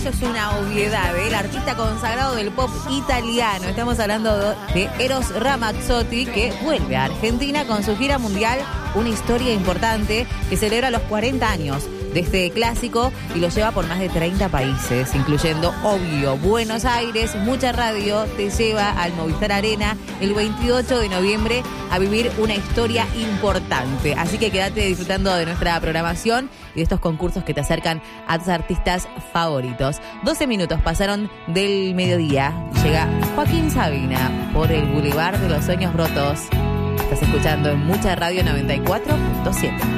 esto es una obviedad, el artista consagrado del pop italiano. Estamos hablando de Eros Ramazzotti, que vuelve a Argentina con su gira mundial, una historia importante que celebra los 40 años de este clásico y lo lleva por más de 30 países, incluyendo, obvio, Buenos Aires. Mucha radio te lleva al Movistar Arena el 28 de noviembre a vivir una historia importante. Así que quédate disfrutando de nuestra programación y de estos concursos que te acercan a tus artistas favoritos. 12 minutos pasaron del mediodía. Llega Joaquín Sabina por el Boulevard de los Sueños Rotos. Estás escuchando en Mucha Radio 94.7.